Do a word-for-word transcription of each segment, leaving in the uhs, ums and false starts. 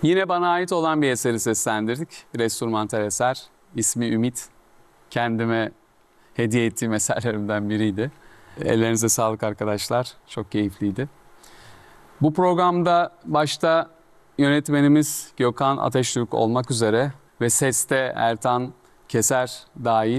Yine bana ait olan bir eseri seslendirdik. Bir enstrümantal eser. İsmi Ümit. Kendime hediye ettiğim eserlerimden biriydi. Ellerinize sağlık arkadaşlar. Çok keyifliydi. Bu programda başta yönetmenimiz Gökhan Ateştürk olmak üzere ve seste Ertan Keser dahil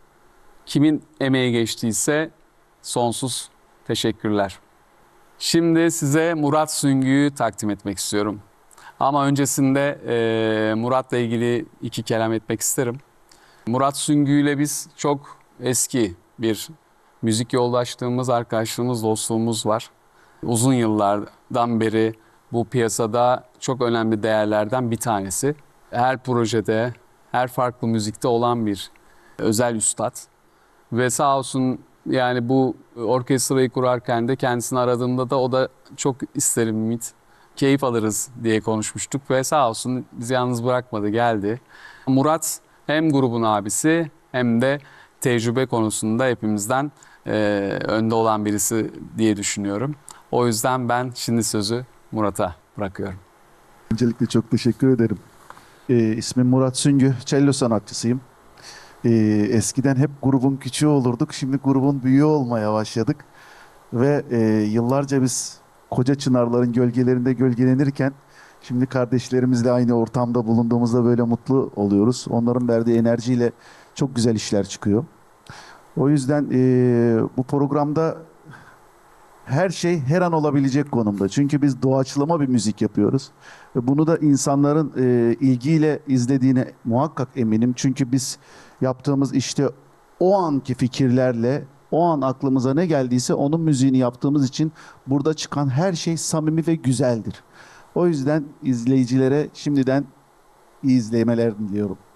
kimin emeği geçtiyse sonsuz teşekkürler. Şimdi size Murat Süngü'yü takdim etmek istiyorum. Ama öncesinde e, Murat'la ilgili iki kelam etmek isterim. Murat Süngü ile biz çok eski bir müzik yoldaşlığımız, arkadaşlığımız, dostluğumuz var. Uzun yıllardan beri bu piyasada çok önemli değerlerden bir tanesi. Her projede, her farklı müzikte olan bir özel üstad. Ve sağ olsun yani bu orkestrayı kurarken de kendisini aradığımda da o da çok isterim Ümit, keyif alırız diye konuşmuştuk ve sağ olsun bizi yalnız bırakmadı, geldi. Murat hem grubun abisi hem de tecrübe konusunda hepimizden e, önde olan birisi diye düşünüyorum. O yüzden ben şimdi sözü Murat'a bırakıyorum. Öncelikle çok teşekkür ederim. Ee, ismim Murat Süngü, cello sanatçısıyım. Ee, eskiden hep grubun küçüğü olurduk, şimdi grubun büyüğü olmaya başladık. Ve e, yıllarca biz koca çınarların gölgelerinde gölgelenirken, şimdi kardeşlerimizle aynı ortamda bulunduğumuzda böyle mutlu oluyoruz. Onların verdiği enerjiyle çok güzel işler çıkıyor. O yüzden e, bu programda her şey her an olabilecek konumda. Çünkü biz doğaçlama bir müzik yapıyoruz. Ve bunu da insanların e, ilgiyle izlediğine muhakkak eminim. Çünkü biz yaptığımız işte o anki fikirlerle, o an aklımıza ne geldiyse onun müziğini yaptığımız için burada çıkan her şey samimi ve güzeldir. O yüzden izleyicilere şimdiden iyi izlemeler diliyorum.